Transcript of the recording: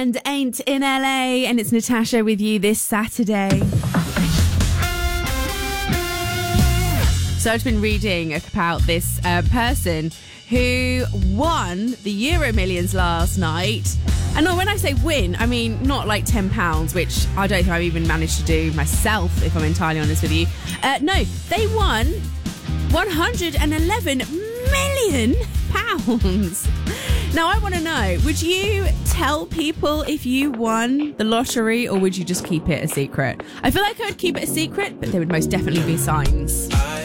and Ain't in LA, and it's Natasha with you this Saturday. So I've been reading about this person who won the Euro Millions last night. And when I say win, I mean not like £10, which I don't think I've even managed to do myself, if I'm entirely honest with you. No, they won £111 million. Now, I want to know, would you tell people if you won the lottery, or would you just keep it a secret? I feel like I would keep it a secret, but there would most definitely be signs. I